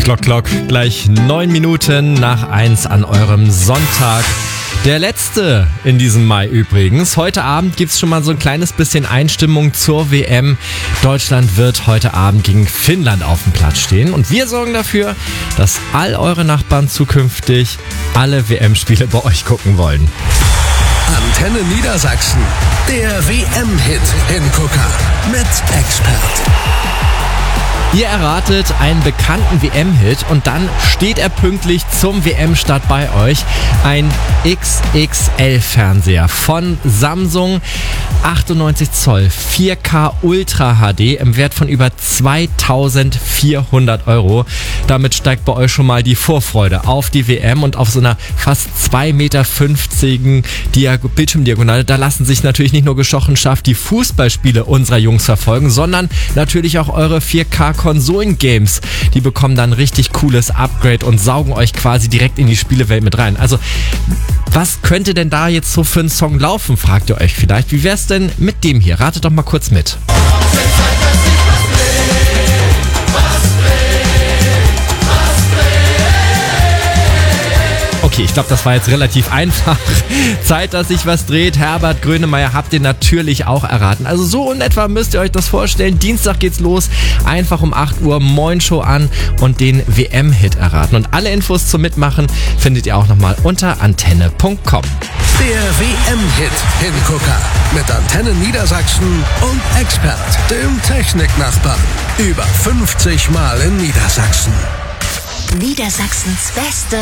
Glock, gleich 9 Minuten nach 1 an eurem Sonntag. Der letzte in diesem Mai übrigens. Heute Abend gibt's schon mal so ein kleines bisschen Einstimmung zur WM. Deutschland wird heute Abend gegen Finnland auf dem Platz stehen. Und wir sorgen dafür, dass all eure Nachbarn zukünftig alle WM-Spiele bei euch gucken wollen. Antenne Niedersachsen, der WM-Hit-Hingucker mit Expert. Ihr erratet einen bekannten WM-Hit und dann steht er pünktlich zum WM-Start bei euch. Ein XXL-Fernseher von Samsung, 98 Zoll, 4K Ultra HD im Wert von über 2.400 Euro. Damit steigt bei euch schon mal die Vorfreude auf die WM und auf so einer fast 2,50 Meter Bildschirmdiagonale. Da lassen sich natürlich nicht nur gestochen scharf die Fußballspiele unserer Jungs verfolgen, sondern natürlich auch eure 4K-Konsolen-Games. Die bekommen dann richtig cooles Upgrade und saugen euch quasi direkt in die Spielewelt mit rein. Also, was könnte denn da jetzt so für ein Song laufen, fragt ihr euch vielleicht. Wie wär's denn mit dem hier? Ratet doch mal kurz mit. Okay, ich glaube, das war jetzt relativ einfach. Zeit, dass sich was dreht. Herbert Grönemeyer habt ihr natürlich auch erraten. Also so in etwa müsst ihr euch das vorstellen. Dienstag geht's los. Einfach um 8 Uhr Moin Show an und den WM-Hit erraten. Und alle Infos zum Mitmachen findet ihr auch nochmal unter antenne.com. Der WM-Hit-Hingucker mit Antenne Niedersachsen und Expert, dem Techniknachbarn. Über 50 Mal in Niedersachsen. Niedersachsens beste